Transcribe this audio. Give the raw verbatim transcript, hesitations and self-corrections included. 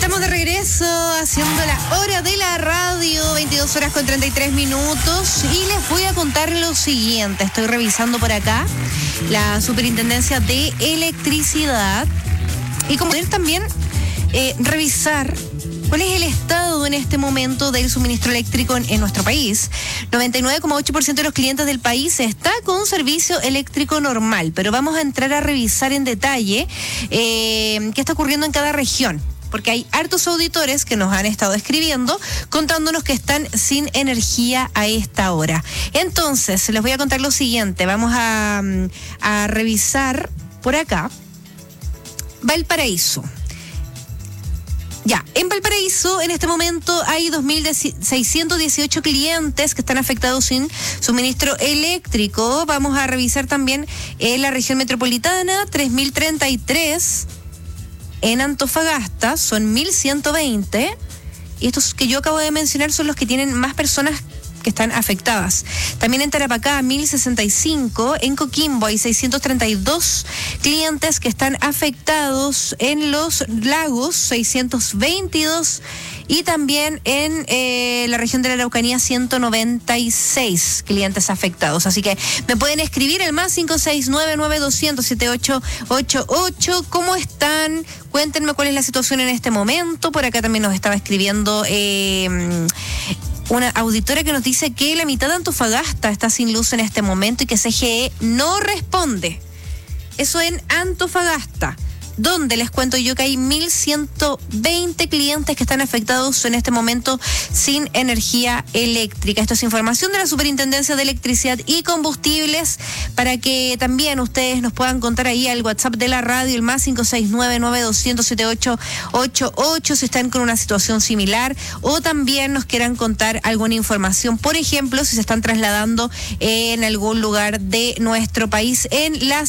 Estamos de regreso haciendo la hora de la radio, veintidós horas con treinta y tres minutos, y les voy a contar lo siguiente. Estoy revisando por acá la Superintendencia de Electricidad y como poder también eh, revisar cuál es el estado en este momento del suministro eléctrico en, en nuestro país. noventa y nueve coma ocho por ciento de los clientes del país está con un servicio eléctrico normal, pero vamos a entrar a revisar en detalle eh, qué está ocurriendo en cada región, porque hay hartos auditores que nos han estado escribiendo contándonos que están sin energía a esta hora. Entonces, les voy a contar lo siguiente. Vamos a, a revisar por acá Valparaíso. Ya, en Valparaíso en este momento hay dos mil seiscientos dieciocho clientes que están afectados sin suministro eléctrico. Vamos a revisar también en la región metropolitana, tres mil treinta y tres. En Antofagasta son mil ciento veinte. Y estos que yo acabo de mencionar son los que tienen más personas que están afectadas. También en Tarapacá, mil sesenta y cinco. En Coquimbo hay seiscientos treinta y dos clientes que están afectados. En Los Lagos, seiscientos veintidós. Y también en eh, la región de la Araucanía, ciento noventa y seis clientes afectados. Así que me pueden escribir el más cinco seis nueve nueve dos cero cero siete ocho ocho ocho. ¿Cómo están? Cuéntenme cuál es la situación en este momento. Por acá también nos estaba escribiendo Eh, una auditora que nos dice que la mitad de Antofagasta está sin luz en este momento y que C G E no responde. Eso en Antofagasta, donde les cuento yo que hay mil ciento veinte clientes que están afectados en este momento sin energía eléctrica. Esto es información de la Superintendencia de Electricidad y Combustibles, para que también ustedes nos puedan contar ahí al WhatsApp de la radio, el más cinco seis nueve nueve dos cero cero siete ocho ocho ocho, si están con una situación similar o también nos quieran contar alguna información, por ejemplo, si se están trasladando en algún lugar de nuestro país en las